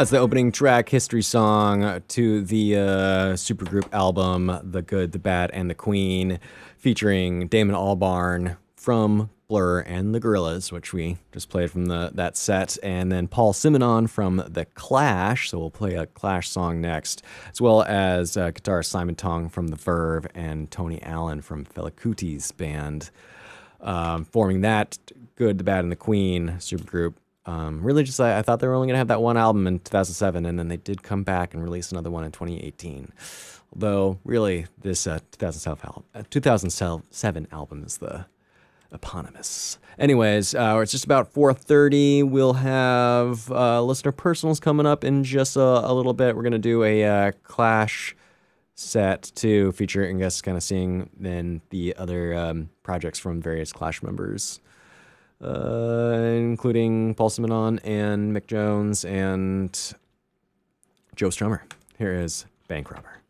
That's the opening track, History Song, to the supergroup album, The Good, the Bad, and the Queen, featuring Damon Albarn from Blur and the Gorillaz, which we just played from that set, and then Paul Simonon from The Clash, so we'll play a Clash song next, as well as guitarist Simon Tong from The Verve and Tony Allen from Fela Kuti's band, forming that Good, the Bad, and the Queen supergroup. Really just, I thought they were only going to have that one album in 2007, and then they did come back and release another one in 2018. Although, really, this 2007 album is the eponymous. Anyways, it's just about 4:30. We'll have listener personals coming up in just a little bit. We're going to do a Clash set to featuring guests kind of seeing then the other projects from various Clash members, including Paul Simonon and Mick Jones and Joe Strummer. Here is Bank Robber.